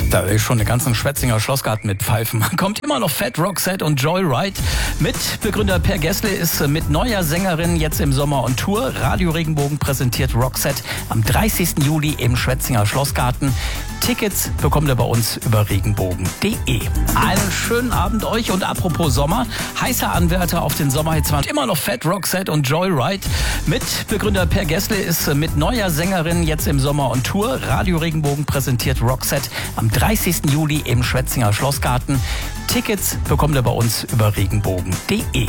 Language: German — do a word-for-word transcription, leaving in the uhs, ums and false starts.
Da will ich schon den ganzen Schwetzinger Schlossgarten mit pfeifen. Kommt immer noch Fat, Roxette und Joyride. Mitbegründer Per Gessle ist mit neuer Sängerin jetzt im Sommer on Tour. Radio Regenbogen präsentiert Roxette am dreißigsten Juli im Schwetzinger Schlossgarten. Tickets bekommt ihr bei uns über regenbogen punkt de. Einen schönen Abend euch und apropos Sommer, heißer Anwärter auf den Sommerhits waren immer noch Fat, Roxette und Joyride. Mitbegründer Per Gessle ist mit neuer Sängerin jetzt im Sommer on Tour. Radio Regenbogen präsentiert Roxette am dreißigsten Juli im Schwetzinger Schlossgarten. Tickets bekommt ihr bei uns über regenbogen punkt de.